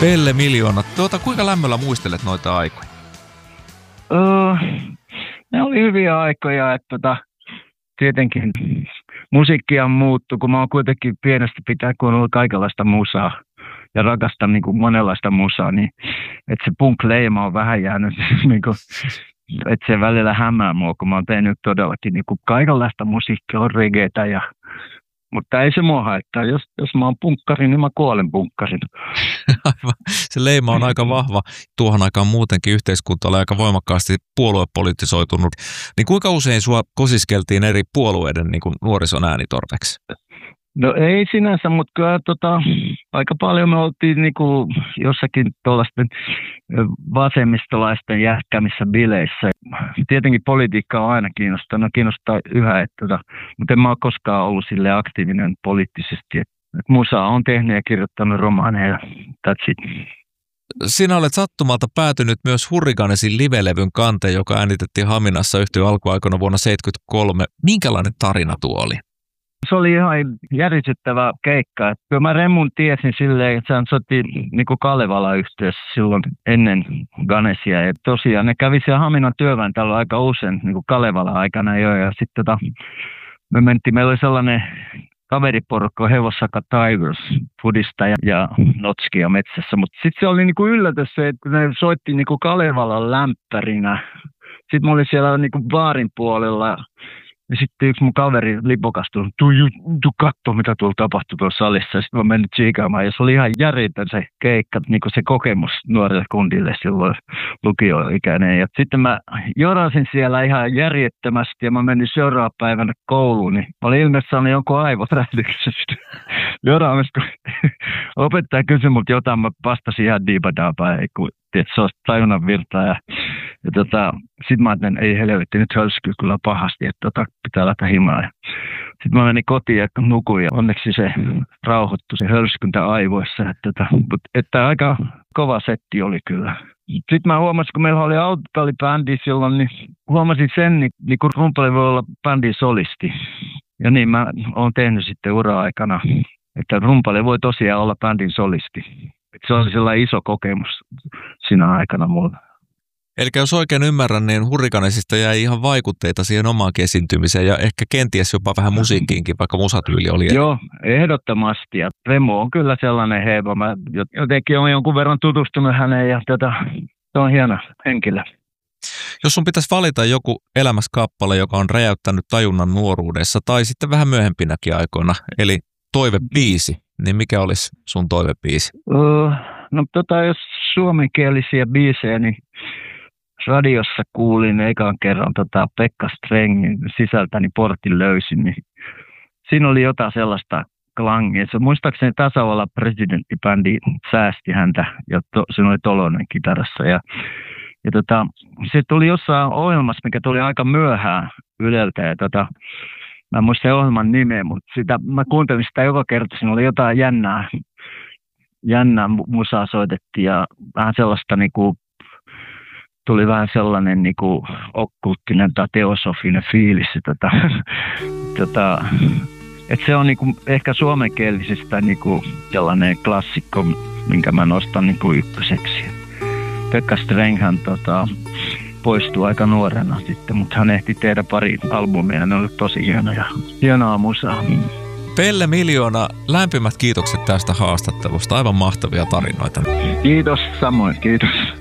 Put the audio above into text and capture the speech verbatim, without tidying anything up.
Pelle Miljoona, tuota, kuinka lämmöllä muistelet noita aikoja? Öö, ne oli hyviä aikoja, että tota, tietenkin musiikkia muuttui, kun mä oon kuitenkin pienestä pitää kuunnellut kaikenlaista musaa ja rakastan niin kuin monenlaista musaa, niin että se punk-leima on vähän jäänyt, niin kuin, että se välillä hämää mua, kun mä oon tehnyt todellakin niin kuin kaikenlaista musiikkia, on reggaetä ja mutta ei se mua haittaa. Jos, jos mä oon punkkari, niin mä kuolen punkkarin. Aivan. Se leima on aika vahva. Tuohon aikaan muutenkin yhteiskunta oli aika voimakkaasti puoluepolitisoitunut. Niin kuinka usein sua kosiskeltiin eri puolueiden niin kuin nuorison äänitorveksi? No ei sinänsä, mutta kyllä tota, aika paljon me oltiin niinku jossakin tuollaisten vasemmistolaisten jähkämissä bileissä. Tietenkin politiikka on aina kiinnostanut, no kiinnostaa yhä, että tota, mutta en mä ole koskaan ollut sille aktiivinen poliittisesti. Et, et musaa on tehnyt ja kirjoittanut romaaneja, that's it. Sinä olet sattumalta päätynyt myös Hurricanesin livelevyn kanteen, joka äänitettiin Haminassa yhtyön alkuaikoina vuonna seitsemänkymmentäkolme. Minkälainen tarina tuo oli? Se oli ihan järisyttävä keikka. Kyllä mä Remun tiesin silleen, että hän soitti niin kuin Kalevala-yhtiössä silloin ennen Ganesia. Ja tosiaan ne kävi siellä Haminan työväentalo aika usein niin kuin Kalevala-aikana jo. Ja sitten tota, me mentiin, meillä oli sellainen kaveriporukka Hevossaka Tigers Fudista ja, ja Notskia metsässä. Mutta sitten se oli niin kuin yllätys se, että ne soitti niin kuin Kalevalan lämpärinä. Sitten mä olin siellä niin kuin baarin puolella. Ja sitten yksi mun kaveri lipokastui, tuu, tuu katsoa mitä tuolla tapahtui tuossa salissa. Ja sitten mä menin tsiikaamaan ja se oli ihan järjetön se keikka, niin kuin se kokemus nuorille kundille silloin lukioikäinen. Ja sitten mä jorasin siellä ihan järjettömästi ja mä menin seuraavana päivänä kouluun. Niin mä olin ilmeisesti saanut jonkun aivoträhdyksestä joraamista. Opettaja kysyi multa jotain, mä vastasin ihan diipadaapaa, että se olisi tajunnan virtaa. Ja, ja tota, sitten mä ajattelin, ei helvetti, nyt hölskyy kyllä pahasti, että tota, pitää lähteä himaan. Sitten mä menin kotiin ja nukuin ja onneksi se rauhoittui se hölskyntä aivoissa. Että, tota, että aika kova setti oli kyllä. Sitten mä huomasin, kun meillä oli autotallibändi silloin, niin huomasin sen, niin, niin kun rumpali voi olla bändin solisti. Ja niin mä oon tehnyt sitten ura-aikana, että rumpali voi tosiaan olla bändin solisti. Että se oli sellainen iso kokemus siinä aikana mulla. Eli jos oikein ymmärrän, niin Hurricanesista jäi ihan vaikutteita siihen omaan esiintymiseen ja ehkä kenties jopa vähän musiikkiinkin, vaikka musatyyli oli. Joo, ehdottomasti. Ja Remo on kyllä sellainen heiva. Mä jotenkin olen jonkun verran tutustunut häneen ja tätä, se on hieno henkilö. Jos sun pitäisi valita joku elämäskappale, joka on räjäyttänyt tajunnan nuoruudessa tai sitten vähän myöhempinäkin aikoina, eli toivebiisi, niin mikä olisi sun toivebiisi? Uh, no tota, jos suomenkielisiä biisejä, niin radiossa kuulin ekan kerran tota Pekka Strengin Sisältäni portin löysin, niin siinä oli jotain sellaista klangia. Se, muistaakseni tasavallan presidenttibändi säästi häntä ja to, siinä oli Tolonen kitarassa. Ja, ja tota, se tuli jossain ohjelmassa, mikä tuli aika myöhään Yleltä. Ja tota, mä en muista ohjelman nimeä, mutta sitä, mä kuuntelin sitä joka kerta. Siinä oli jotain jännää, jännää musaa soitettiin ja vähän sellaista niinku tuli vähän sellainen niinku okkulttinen tai teosofinen fiilis. Tota, tota, että se on niinku ehkä suomenkielisistä niinku sellainen klassikko, minkä mä nostan niinku ykköseksi. Pekka Strenghän tota, poistui aika nuorena sitten, mutta hän ehti tehdä pari albumia ja ne oli tosi hienoja, hienoa musaa. Pelle Miljoona, lämpimät kiitokset tästä haastattelusta. Aivan mahtavia tarinoita. Kiitos, samoin, kiitos.